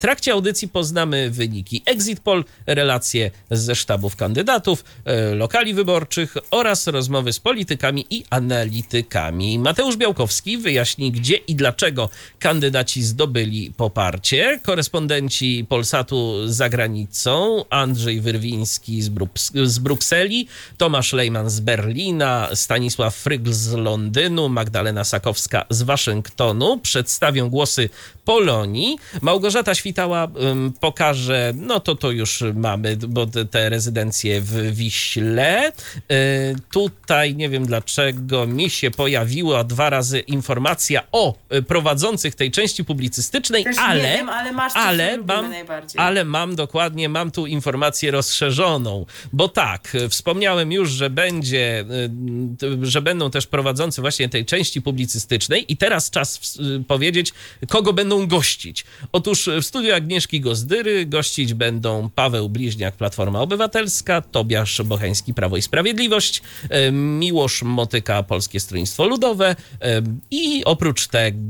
trakcie audycji poznamy wyniki Exit Poll, relacje ze sztabów kandydatów, lokali wyborczych oraz rozmowy z politykami i analitykami. Mateusz Białkowski wyjaśni, gdzie i dlaczego kandydaci zdobyli poparcie. Korespondenci Polsatu za granicą, Andrzej Wyrwiński z Brukseli, Tomasz Lejman z Berlina, Stanisław Frygl z Londynu, Magdalena Sakowska z Waszyngtonu przedstawią głosy Polonii. Małgorzata Świtała pokaże, no to już mamy, bo te rezydencje w Wiśle. Tutaj nie wiem dlaczego mi się pojawiła 2 razy informacja o prowadzących tej części publicystycznej, też ale, nie wiem, ale masz mam dokładnie, mam tu informację rozszerzoną, bo tak, wspomniałem już, że będą też prowadzący właśnie tej części publicystycznej i teraz czas powiedzieć, kogo będą gościć. Otóż w studiu Agnieszki Gozdyry gościć będą Paweł Bliźniak, Platforma Obywatelska, Tobiasz Bocheński, Prawo i Sprawiedliwość, Miłosz Motyka, Polskie Stronnictwo Ludowe i oprócz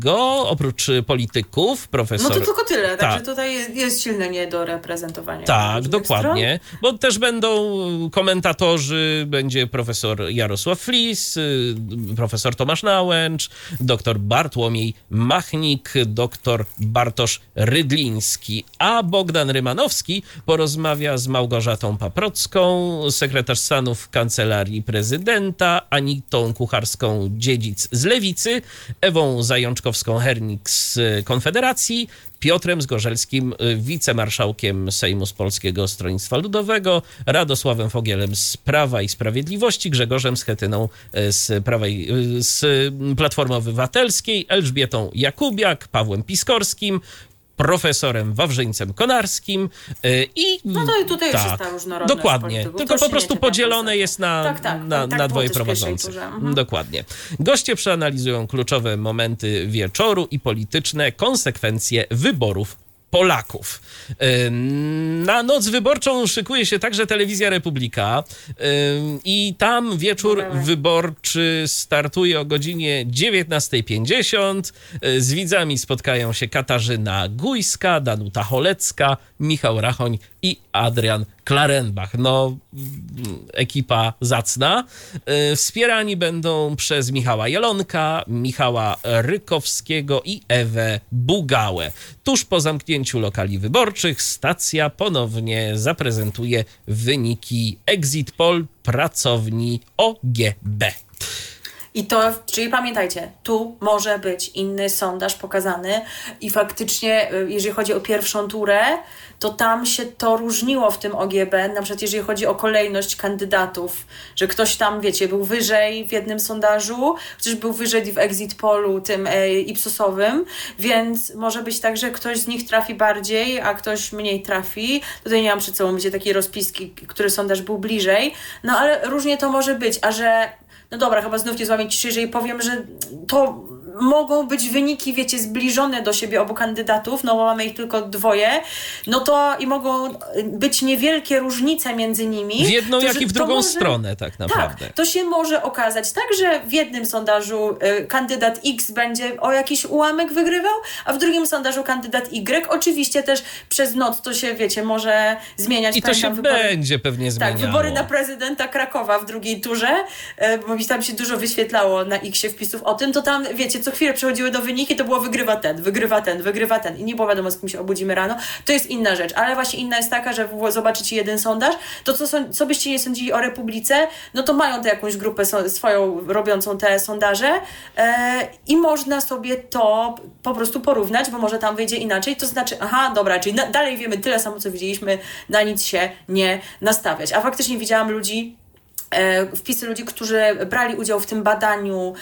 polityków, profesor... No to tylko tyle, także tutaj jest silne niedoreprezentowanie. Tak, dokładnie, stron. bo też będą komentatorzy, będzie profesor Jarosław Flis, profesor Tomasz Nałęcz, doktor Bartłomiej Machnik, doktor Bartosz Rydliński, a Bogdan Rymanowski porozmawia z Małgorzatą Paprocką, sekretarz stanu w Kancelarii Prezydenta, Anitą Kucharską-Dziedzic z Lewicy, Ewą Zajączkowską-Hernik z Konfederacji, Piotrem Zgorzelskim, wicemarszałkiem Sejmu z Polskiego Stronnictwa Ludowego, Radosławem Fogielem z Prawa i Sprawiedliwości, Grzegorzem Schetyną z Platformy Obywatelskiej, Elżbietą Jakubiak, Pawłem Piskorskim, profesorem Wawrzyńcem Konarskim i... No to i tutaj już jest ta różnorodność. Dokładnie, tylko po prostu podzielone jest na dwoje prowadzących. Dokładnie. Goście przeanalizują kluczowe momenty wieczoru i polityczne konsekwencje wyborów Polaków. Na noc wyborczą szykuje się także Telewizja Republika i tam wieczór wyborczy startuje o godzinie 19:50. Z widzami spotkają się Katarzyna Gujska, Danuta Cholecka, Michał Rachoń i Adrian Klarenbach. No, ekipa zacna. Wspierani będą przez Michała Jelonka, Michała Rykowskiego i Ewę Bugałę. Tuż po zamknięciu lokali wyborczych stacja ponownie zaprezentuje wyniki Exit Poll pracowni OGB. I to, czyli pamiętajcie, tu może być inny sondaż pokazany i faktycznie, jeżeli chodzi o pierwszą turę, to tam się to różniło w tym OGB, na przykład jeżeli chodzi o kolejność kandydatów, że ktoś tam, wiecie, był wyżej w jednym sondażu, chociaż był wyżej w exit pollu tym Ipsosowym, więc może być tak, że ktoś z nich trafi bardziej, a ktoś mniej trafi. Tutaj nie mam przed sobą takiej rozpiski, który sondaż był bliżej, no ale różnie to może być, a że no dobra, chyba znów nie złamię ciszy, jeżeli powiem, że to mogą być wyniki, wiecie, zbliżone do siebie obu kandydatów, no bo mamy ich tylko 2, no to i mogą być niewielkie różnice między nimi. W jedną, jak i w drugą stronę tak naprawdę. Tak, to się może okazać tak, że w jednym sondażu kandydat X będzie o jakiś ułamek wygrywał, a w drugim sondażu kandydat Y. Oczywiście też przez noc to się, wiecie, może zmieniać. I to się będzie pewnie zmieniało. Tak, wybory na prezydenta Krakowa w drugiej turze, bo mi tam się dużo wyświetlało na X-ie wpisów o tym, to tam, wiecie, co chwilę przechodziły do wyniki, to było wygrywa ten i nie było wiadomo, z kim się obudzimy rano. To jest inna rzecz, ale właśnie inna jest taka, że zobaczycie jeden sondaż, to co byście nie sądzili o Republice, no to mają tę jakąś grupę swoją robiącą te sondaże i można sobie to po prostu porównać, bo może tam wyjdzie inaczej, to znaczy, aha, dobra, czyli dalej wiemy tyle samo, co widzieliśmy, na nic się nie nastawiać. A faktycznie widziałam wpisy ludzi, którzy brali udział w tym badaniu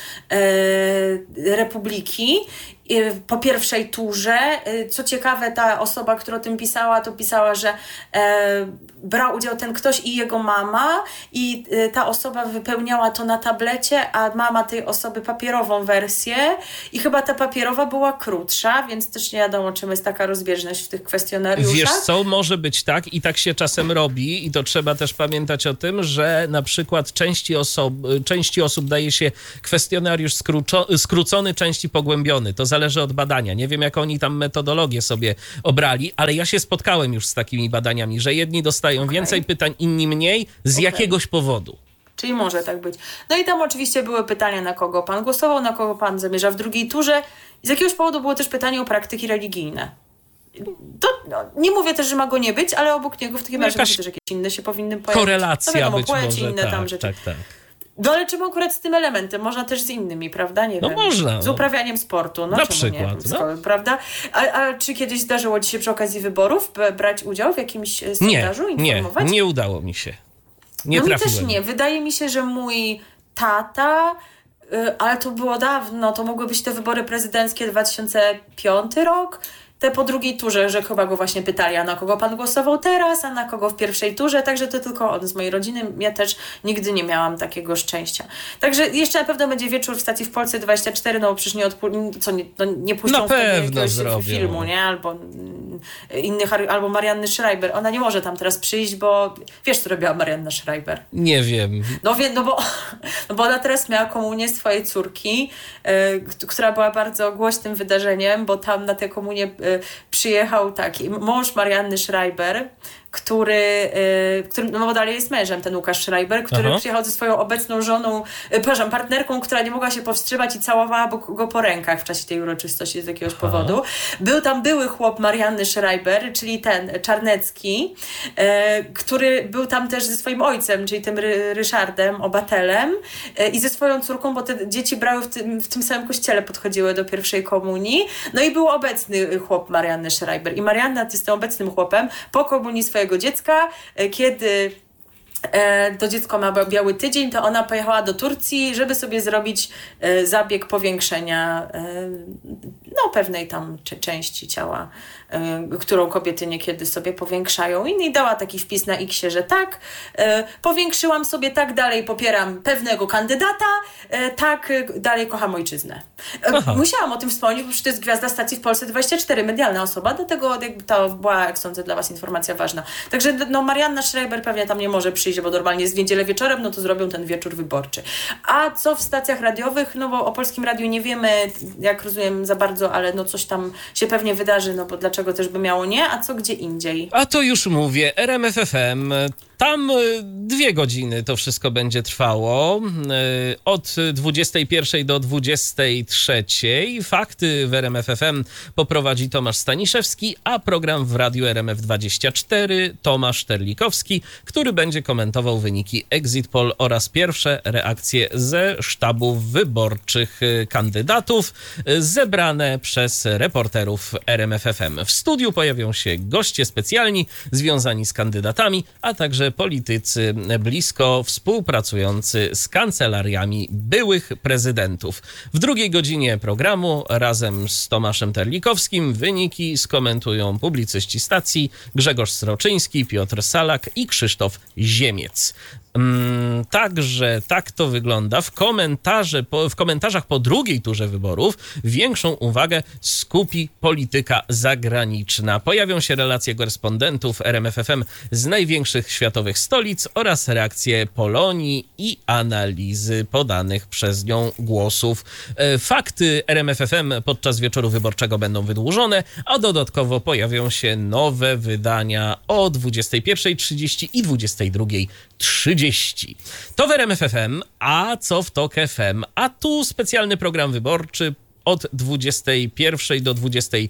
Republiki po pierwszej turze. Co ciekawe, ta osoba, która o tym pisała, to pisała, że brał udział ten ktoś i jego mama i ta osoba wypełniała to na tablecie, a mama tej osoby papierową wersję i chyba ta papierowa była krótsza, więc też nie wiadomo, czym jest taka rozbieżność w tych kwestionariuszach. Wiesz co, może być tak i tak się czasem robi i to trzeba też pamiętać o tym, że na przykład części osób daje się kwestionariusz skrócony, części pogłębiony. To zależy zależy od badania. Nie wiem, jak oni tam metodologię sobie obrali, ale ja się spotkałem już z takimi badaniami, że jedni dostają więcej pytań, inni mniej, z jakiegoś powodu. Czyli może tak być. No i tam oczywiście były pytania, na kogo pan głosował, na kogo pan zamierza w drugiej turze. I z jakiegoś powodu było też pytanie o praktyki religijne. To, nie mówię też, że ma go nie być, ale obok niego w takim razie też jakieś inne się powinny pojawić. Korelacja no wiadomo, być płeć, może, inne tam rzeczy. Tak. No ale czemu akurat z tym elementem? Można też z innymi, prawda? Nie wiem. Można. Z uprawianiem sportu. Na przykład. Prawda? A czy kiedyś zdarzyło ci się przy okazji wyborów brać udział w jakimś sondażu? Informować? Nie udało mi się. Nie trafiłem. Mi też nie. Wydaje mi się, że mój tata, ale to było dawno, to mogły być te wybory prezydenckie 2005 rok, te po drugiej turze, że chyba go właśnie pytali, a na kogo pan głosował teraz, a na kogo w pierwszej turze, także to tylko on z mojej rodziny. Ja też nigdy nie miałam takiego szczęścia. Także jeszcze na pewno będzie wieczór w stacji w Polsce 24, no bo przecież nie puszczą jakiegoś filmu, nie? Albo albo Marianny Schreiber. Ona nie może tam teraz przyjść, bo wiesz, co robiła Marianna Schreiber? Nie wiem. No bo ona teraz miała komunię swojej córki, która była bardzo głośnym wydarzeniem, bo tam na tę komunię przyjechał taki mąż Marianny Schreiber, który no dalej jest mężem, ten Łukasz Schreiber, który przyjechał ze swoją obecną żoną, partnerką, która nie mogła się powstrzymać i całowała go po rękach w czasie tej uroczystości z jakiegoś powodu. Był tam były chłop Marianny Schreiber, czyli ten Czarnecki, który był tam też ze swoim ojcem, czyli tym Ryszardem Obatelem i ze swoją córką, bo te dzieci brały w tym samym kościele, podchodziły do pierwszej komunii. No i był obecny chłop Marianny Schreiber. I Marianna z tym obecnym chłopem po komunii swojego dziecka, kiedy to dziecko ma biały tydzień, to ona pojechała do Turcji, żeby sobie zrobić zabieg powiększenia pewnej tam części ciała, którą kobiety niekiedy sobie powiększają. I dała taki wpis na X-ie, że tak, powiększyłam sobie, tak, dalej popieram pewnego kandydata, tak, dalej kocham ojczyznę. Musiałam o tym wspomnieć, bo to jest gwiazda stacji w Polsce 24, medialna osoba, dlatego jakby to była, jak sądzę, dla was informacja ważna. Także Marianna Schreiber pewnie tam nie może przyjść, bo normalnie jest w niedzielę wieczorem, no to zrobią ten wieczór wyborczy. A co w stacjach radiowych? No bo o Polskim Radiu nie wiemy, jak rozumiem, za bardzo, ale no coś tam się pewnie wydarzy, no bo dlaczego też by miało nie? A co gdzie indziej? A to już mówię, RMF FM. Tam 2 godziny to wszystko będzie trwało, od 21 do 23. Fakty w RMF FM poprowadzi Tomasz Staniszewski, a program w radiu RMF24 Tomasz Terlikowski, który będzie komentował wyniki Exit Poll oraz pierwsze reakcje ze sztabów wyborczych kandydatów zebrane przez reporterów RMF FM. W studiu pojawią się goście specjalni związani z kandydatami, a także politycy blisko współpracujący z kancelariami byłych prezydentów. W drugiej godzinie programu razem z Tomaszem Terlikowskim wyniki skomentują publicyści stacji Grzegorz Sroczyński, Piotr Salak i Krzysztof Ziemiec. Także tak to wygląda. W komentarzach po drugiej turze wyborów większą uwagę skupi polityka zagraniczna. Pojawią się relacje korespondentów RMF FM z największych światowych stolic oraz reakcje Polonii i analizy podanych przez nią głosów. Fakty RMF FM podczas wieczoru wyborczego będą wydłużone, a dodatkowo pojawią się nowe wydania o 21:30 i 22:30. To w RMF FM, a co w TOK FM? A tu specjalny program wyborczy od 21 do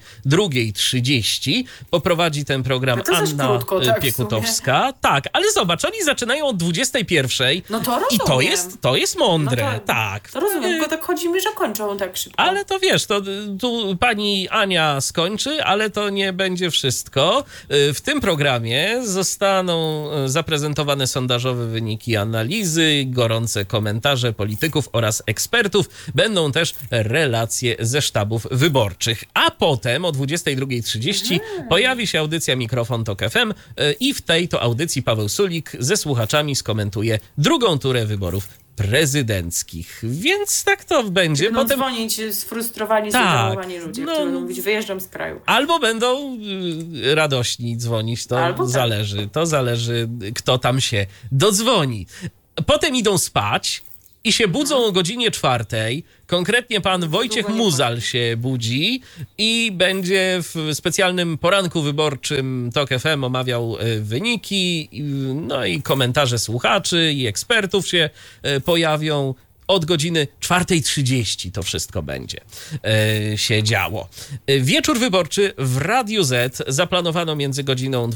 22:30. Poprowadzi ten program Anna Piekutowska. Tak, ale zobacz, oni zaczynają od 21. No to rozumiem. I to jest mądre. No tak. To rozumiem, tylko tak chodzi mi, że kończą tak szybko. Ale to wiesz, to tu pani Ania skończy, ale to nie będzie wszystko. W tym programie zostaną zaprezentowane sondażowe wyniki analizy, gorące komentarze polityków oraz ekspertów. Będą też relacje ze sztabów wyborczych. A potem o 22:30 pojawi się audycja Mikrofon TOK FM i w tej to audycji Paweł Sulik ze słuchaczami skomentuje drugą turę wyborów prezydenckich. Więc tak to będzie. Będą potem dzwonić sfrustrowani, zdenerwowani ludzie, którzy będą mówić, wyjeżdżam z kraju. Albo będą radośni dzwonić, to zależy. To zależy, kto tam się dodzwoni. Potem idą spać i się budzą o godzinie 4. Konkretnie pan Wojciech Muzal się budzi i będzie w specjalnym poranku wyborczym TOK FM omawiał wyniki, no i komentarze słuchaczy i ekspertów się pojawią. Od godziny 4:30 to wszystko będzie się działo. Wieczór wyborczy w Radiu Z zaplanowano między godziną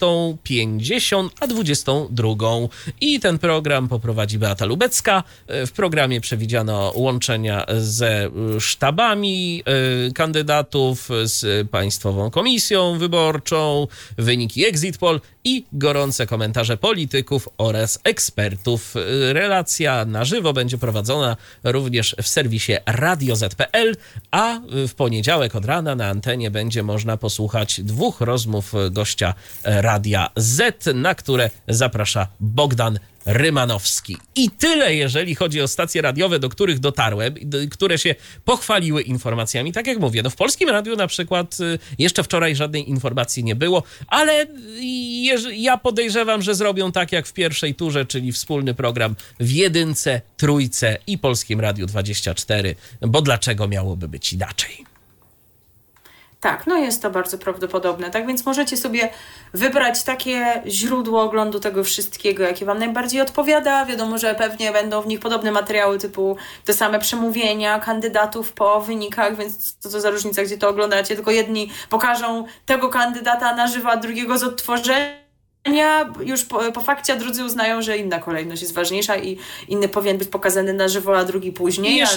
20:50 a 22:00 i ten program poprowadzi Beata Lubecka. W programie przewidziano łączenia ze sztabami kandydatów, z Państwową Komisją Wyborczą, wyniki Exit Poll i gorące komentarze polityków oraz ekspertów. Relacja na żywo będzie prowadzona również w serwisie radioz.pl, a w poniedziałek od rana na antenie będzie można posłuchać 2 rozmów gościa Radia Z, na które zaprasza Bogdan Rymanowski. I tyle, jeżeli chodzi o stacje radiowe, do których dotarłem, które się pochwaliły informacjami. Tak jak mówię, no w Polskim Radiu na przykład jeszcze wczoraj żadnej informacji nie było, ale ja podejrzewam, że zrobią tak jak w pierwszej turze, czyli wspólny program w Jedynce, Trójce i Polskim Radiu 24, bo dlaczego miałoby być inaczej? Tak, no jest to bardzo prawdopodobne. Tak więc możecie sobie wybrać takie źródło oglądu tego wszystkiego, jakie wam najbardziej odpowiada. Wiadomo, że pewnie będą w nich podobne materiały typu te same przemówienia kandydatów po wynikach, więc co za różnica, gdzie to oglądacie. Tylko jedni pokażą tego kandydata na żywo, a drugiego z odtworzenia. Już po fakcie, a drudzy uznają, że inna kolejność jest ważniejsza i inny powinien być pokazany na żywo, a drugi później. I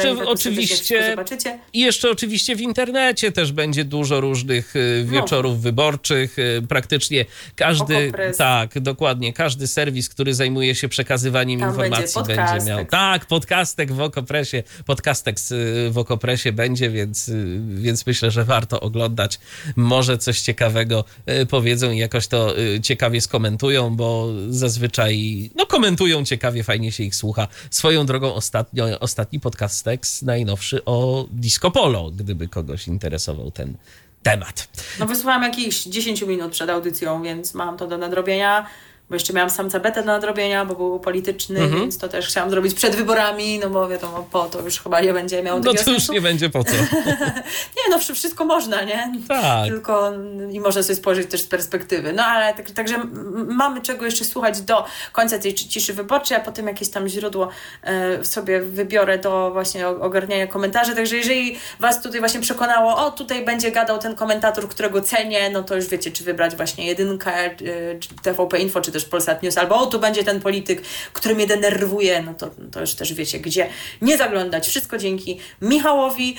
jeszcze oczywiście w internecie też będzie dużo różnych wieczorów wyborczych. Praktycznie każdy, tak, dokładnie, każdy serwis, który zajmuje się przekazywaniem informacji będzie miał. Tak, podcastek w Okopresie, w Okopresie będzie, więc myślę, że warto oglądać. Może coś ciekawego powiedzą i jakoś to ciekawie skomentują, bo zazwyczaj komentują ciekawie, fajnie się ich słucha. Swoją drogą ostatni podcastek najnowszy o Disco Polo, gdyby kogoś interesował ten temat. No wysłuchałam jakichś 10 minut przed audycją, więc mam to do nadrobienia. Bo jeszcze miałam samca betę do nadrobienia, bo był polityczny, więc to też chciałam zrobić przed wyborami, no bo wiadomo, po to już chyba nie będzie miało takiego sensu. No to już nie będzie po co. Nie, no wszystko można, nie? Tak. Tylko i można sobie spojrzeć też z perspektywy. No ale także mamy czego jeszcze słuchać do końca tej ciszy wyborczej, a potem jakieś tam źródło sobie wybiorę do właśnie ogarniania komentarzy. Także jeżeli was tutaj właśnie przekonało, tutaj będzie gadał ten komentator, którego cenię, no to już wiecie, czy wybrać właśnie Jedynkę, czy TVP Info, czy też Polsat News, albo tu będzie ten polityk, który mnie denerwuje, no to już też wiecie, gdzie nie zaglądać. Wszystko dzięki Michałowi.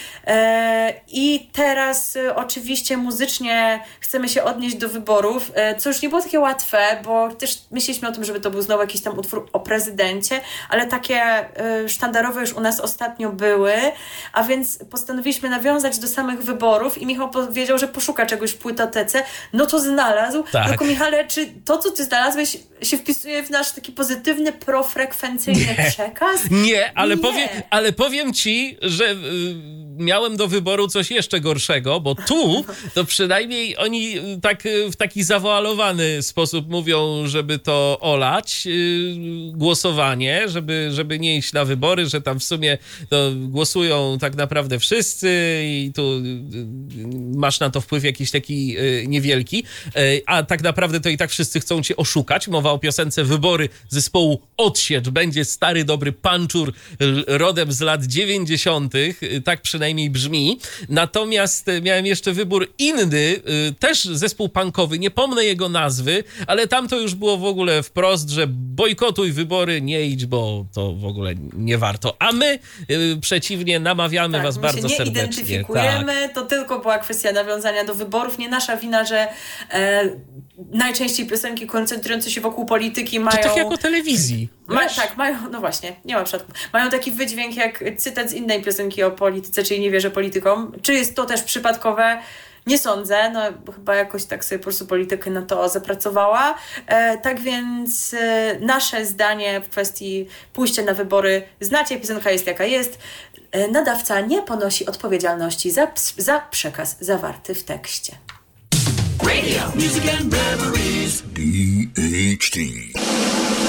I teraz oczywiście muzycznie chcemy się odnieść do wyborów, co już nie było takie łatwe, bo też myśleliśmy o tym, żeby to był znowu jakiś tam utwór o prezydencie, ale takie sztandarowe już u nas ostatnio były, a więc postanowiliśmy nawiązać do samych wyborów i Michał powiedział, że poszuka czegoś w płytotece, no to znalazł. Tak. Tylko Michale, czy to, co ty znalazłeś, się wpisuje w nasz taki pozytywny, profrekwencyjny przekaz? Nie, ale powiem ci, że miałem do wyboru coś jeszcze gorszego, bo tu to przynajmniej oni tak w taki zawoalowany sposób mówią, żeby to olać głosowanie, żeby nie iść na wybory, że tam w sumie to głosują tak naprawdę wszyscy i tu masz na to wpływ jakiś taki niewielki, a tak naprawdę to i tak wszyscy chcą cię oszukać. Mowa o piosence Wybory zespołu Odsiecz. Będzie stary, dobry panczur rodem z lat 90. Tak przynajmniej brzmi. Natomiast miałem jeszcze wybór inny, też zespół punkowy, nie pomnę jego nazwy, ale tam to już było w ogóle wprost, że bojkotuj wybory, nie idź, bo to w ogóle nie warto. A my przeciwnie namawiamy was bardzo serdecznie. My się nie identyfikujemy, to tylko była kwestia nawiązania do wyborów. Nie nasza wina, że najczęściej piosenki koncentrujące się wokół polityki mają... To tak jak o telewizji. Tak, mają, no właśnie, nie ma przypadku. Mają taki wydźwięk jak cytat z innej piosenki o polityce, czyli Nie wierzę politykom. Czy jest to też przypadkowe? Nie sądzę, no chyba jakoś tak sobie po prostu politykę na to zapracowała. Tak więc nasze zdanie w kwestii pójścia na wybory, znacie, piosenka jest jaka jest. Nadawca nie ponosi odpowiedzialności za przekaz zawarty w tekście. Radio Music and Memories DHT.